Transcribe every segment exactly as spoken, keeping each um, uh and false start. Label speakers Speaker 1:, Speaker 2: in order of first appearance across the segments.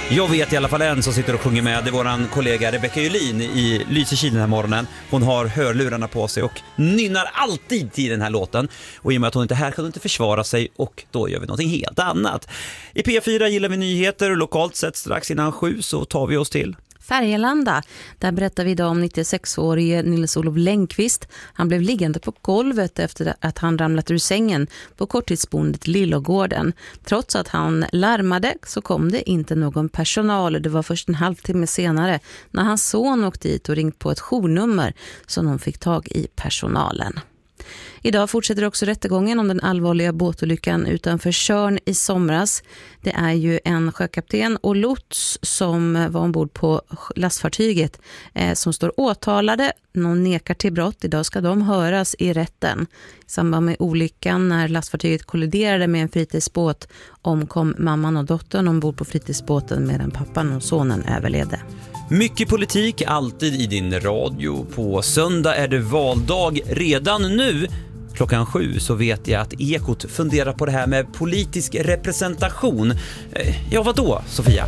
Speaker 1: Jag vet i alla fall en som sitter och sjunger med. Det är våran kollega Rebecca Julin i Lysekil den här morgonen. Hon har hörlurarna på sig och nynnar alltid till den här låten. Och i och med att hon inte är här kan hon inte försvara sig, och då gör vi något helt annat. I P fyra gillar vi nyheter och lokalt sett strax innan sju så tar vi oss till
Speaker 2: Färgelanda. Där berättar vi idag om nittiosexårige Nils-Olof Längqvist. Han blev liggande på golvet efter att han ramlat ur sängen på korttidsboendet Lillågården. Trots att han larmade så kom det inte någon personal. Det var först en halvtimme senare när hans son åkte dit och ringt på ett journummer som de fick tag i personalen. Idag fortsätter också rättegången om den allvarliga båtolyckan utanför Tjörn i somras. Det är ju en sjökapten och lots som var ombord på lastfartyget eh, som står åtalade. Någon nekar till brott. Idag ska de höras i rätten. I samband med olyckan när lastfartyget kolliderade med en fritidsbåt omkom mamman och dottern ombord på fritidsbåten medan pappan och sonen överlevde.
Speaker 1: Mycket politik alltid i din radio. På söndag är det valdag redan nu. Klockan sju så vet jag att Ekot funderar på det här med politisk representation. Ja, vad då, Sofia?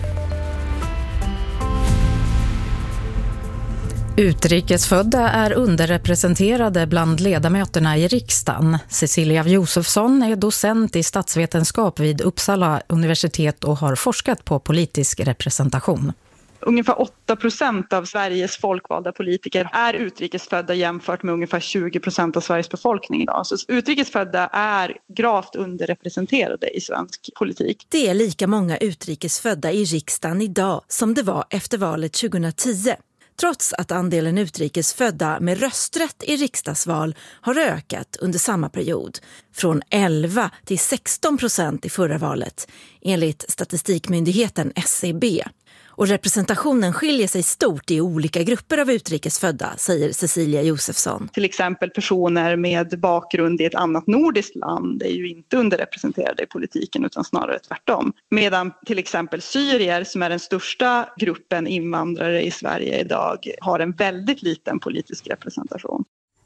Speaker 3: Utrikesfödda är underrepresenterade bland ledamöterna i riksdagen. Cecilia Josefsson är docent i statsvetenskap vid Uppsala universitet och har forskat på politisk representation.
Speaker 4: Ungefär åtta procent av Sveriges folkvalda politiker är utrikesfödda jämfört med ungefär tjugo procent av Sveriges befolkning idag. Så utrikesfödda är gravt underrepresenterade i svensk politik.
Speaker 5: Det är lika många utrikesfödda i riksdagen idag som det var efter valet tjugohundratio. Trots att andelen utrikesfödda med rösträtt i riksdagsval har ökat under samma period. Från elva till sexton procent i förra valet, enligt statistikmyndigheten S C B. Och representationen skiljer sig stort i olika grupper av utrikesfödda, säger Cecilia Josefsson.
Speaker 4: Till exempel personer med bakgrund i ett annat nordiskt land är ju inte underrepresenterade i politiken utan snarare tvärtom. Medan till exempel syrier, som är den största gruppen invandrare i Sverige idag, har en väldigt liten politisk representation.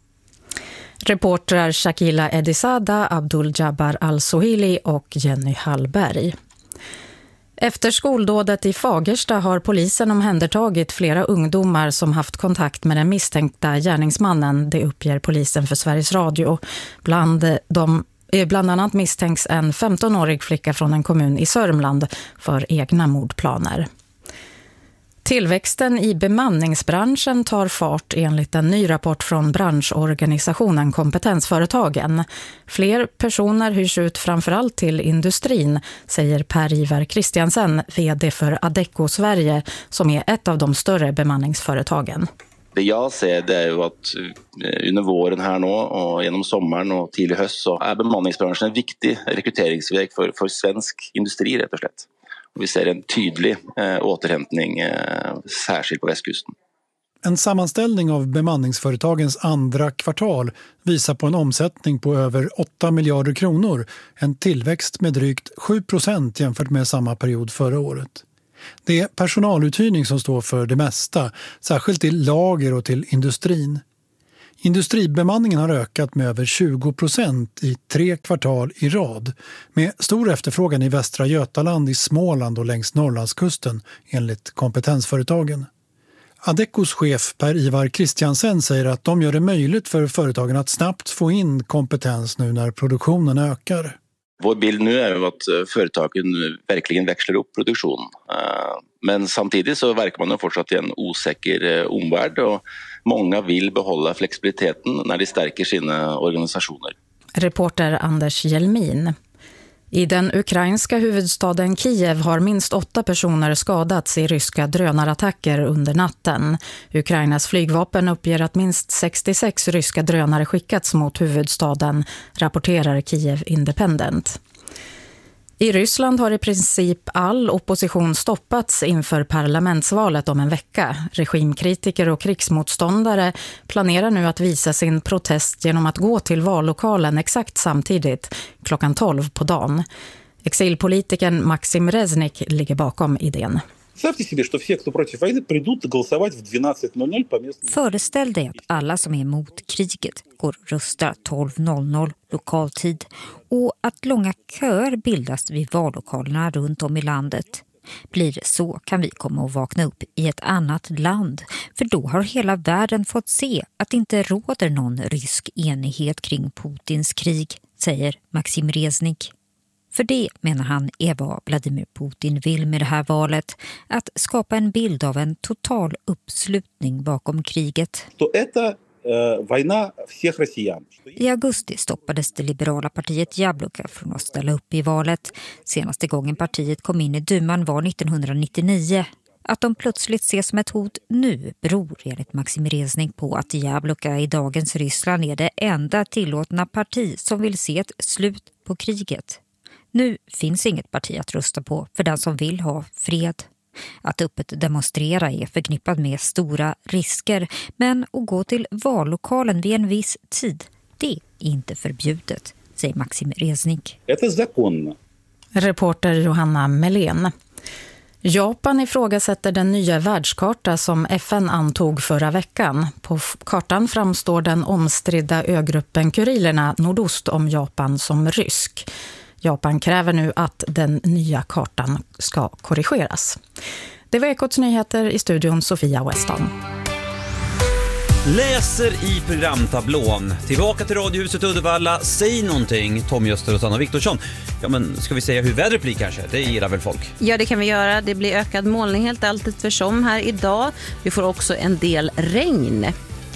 Speaker 3: Reportrar Shakila Edisada, Abdul Jabbar Al-Sohili och Jenny Hallberg. Efter skoldådet i Fagersta har polisen omhändertagit flera ungdomar som haft kontakt med den misstänkta gärningsmannen, det uppger polisen för Sveriges Radio. Bland, de, bland annat misstänks en femtonårig flicka från en kommun i Sörmland för egna mordplaner. Tillväxten i bemanningsbranschen tar fart enligt en ny rapport från branschorganisationen Kompetensföretagen. Fler personer hyrs ut framförallt till industrin, säger Per-Ivar Christiansen, vd för Adecco Sverige, som är ett av de större bemanningsföretagen.
Speaker 6: Det jag ser det är ju att under våren här nu och genom sommaren och tidig höst så är bemanningsbranschen en viktig rekryteringsväg för, för svensk industri rätt och slett. Vi ser en tydlig eh, återhämtning, eh, särskilt på västkusten.
Speaker 7: En sammanställning av bemanningsföretagens andra kvartal visar på en omsättning på över åtta miljarder kronor. En tillväxt med drygt sju procent jämfört med samma period förra året. Det är personaluthyrning som står för det mesta, särskilt till lager och till industrin. Industribemanningen har ökat med över tjugo procent i tre kvartal i rad, med stor efterfrågan i Västra Götaland, i Småland och längs Norrlandskusten, enligt kompetensföretagen. Adeccos chef Per-Ivar Christiansen säger att de gör det möjligt för företagen att snabbt få in kompetens nu när produktionen ökar.
Speaker 6: Vår bild nu är ju att företagen verkligen växlar upp produktionen. Men samtidigt så verkar man ju fortsatt i en osäker omvärld och många vill behålla flexibiliteten när de stärker sina organisationer.
Speaker 3: Reporter Anders Jelmin. I den ukrainska huvudstaden Kiev har minst åtta personer skadats i ryska drönarattacker under natten. Ukrainas flygvapen uppger att minst sextiosex ryska drönare skickats mot huvudstaden, rapporterar Kiev Independent. I Ryssland har i princip all opposition stoppats inför parlamentsvalet om en vecka. Regimkritiker och krigsmotståndare planerar nu att visa sin protest genom att gå till vallokalen exakt samtidigt, klockan tolv på dagen. Exilpolitikern Maxim Reznik ligger bakom idén.
Speaker 8: Föreställ dig att alla som är emot kriget går och röstar tolv noll noll lokal tid och att långa köer bildas vid vallokalerna runt om i landet. Blir det så kan vi komma att vakna upp i ett annat land, för då har hela världen fått se att det inte råder någon rysk enighet kring Putins krig, säger Maxim Reznik. För det, menar han, är vad Vladimir Putin vill med det här valet, att skapa en bild av en total uppslutning bakom kriget. I augusti stoppades det liberala partiet Jabloka från att ställa upp i valet. Senaste gången partiet kom in i duman var nittonhundranittionio. Att de plötsligt ses som ett hot nu beror enligt Maxim Reznik på att Jabloka i dagens Ryssland är det enda tillåtna parti som vill se ett slut på kriget. Nu finns inget parti att rösta på för den som vill ha fred. Att öppet demonstrera är förknippat med stora risker, men att gå till vallokalen vid en viss tid, det är inte förbjudet, säger Maxim Reznik.
Speaker 3: Reporter Johanna Melén. Japan ifrågasätter den nya världskarta som F N antog förra veckan. På kartan framstår den omstridda ögruppen Kurilerna nordost om Japan som rysk. Japan kräver nu att den nya kartan ska korrigeras. Det var Ekots nyheter, i studion Sofia Weston.
Speaker 1: Läser i programtablån. Tillbaka till Radiohuset Uddevalla. Säg någonting, Tom Jöster och Sanna Viktorsson. Ja, men ska vi säga hur vädret blir kanske? Det gillar väl folk?
Speaker 2: Ja, det kan vi göra. Det blir ökad molning helt allt eftersom här idag. Vi får också en del regn.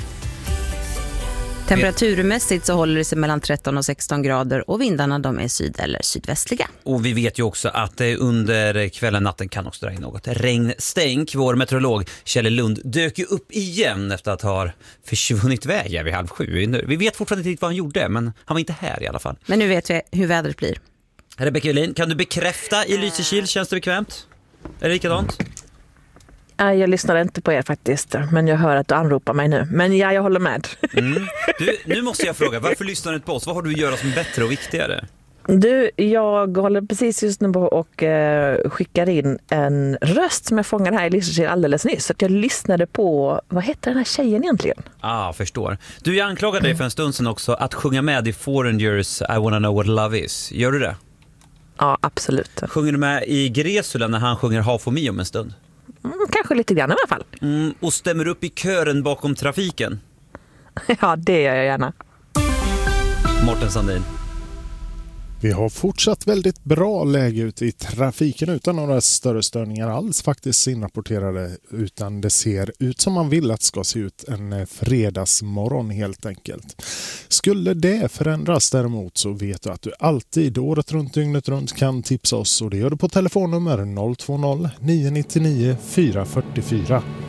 Speaker 2: Temperaturmässigt så håller det sig mellan tretton och sexton grader och vindarna de är syd- eller sydvästliga.
Speaker 1: Och vi vet ju också att det under kvällen natten kan också regna något. Regnstänk, vår meteorolog Kjell Lund dök ju upp igen efter att ha försvunnit iväg vid halv sju. Vi vet fortfarande inte riktigt vad han gjorde, men han var inte här i alla fall.
Speaker 2: Men nu vet vi hur vädret blir.
Speaker 1: Rebecka Julin, kan du bekräfta i Lysekil, känns det bekvämt? Är det likadant?
Speaker 9: Jag lyssnade inte på er faktiskt, men jag hör att du anropar mig nu. Men ja, jag håller med.
Speaker 1: Mm. Du, nu måste jag fråga, varför lyssnar du inte på oss? Vad har du att göra som är bättre och viktigare?
Speaker 9: Du, jag håller precis just nu på och eh, skickar in en röst som jag fångade här i Lysekil alldeles nyss. Så att jag lyssnade på, vad heter den här tjejen egentligen?
Speaker 1: Ah, förstår. Du, jag anklagade dig för en stund sedan också att sjunga med i Foreigners I Wanna Know What Love Is. Gör du det?
Speaker 9: Ja, absolut.
Speaker 1: Sjunger du med i Gresula när han sjunger Half for Me om en stund?
Speaker 9: Mm, kanske lite grann i alla fall.
Speaker 1: Mm, och stämmer upp i kören bakom trafiken?
Speaker 9: Ja, det gör jag gärna.
Speaker 1: Morten Sandin.
Speaker 10: Vi har fortsatt väldigt bra läge ute i trafiken utan några större störningar alls faktiskt inrapporterade, utan det ser ut som man vill att ska se ut en fredagsmorgon helt enkelt. Skulle det förändras däremot så vet du att du alltid året runt dygnet runt kan tipsa oss, och det gör du på telefonnummer noll två noll nio nio nio fyra fyra fyra.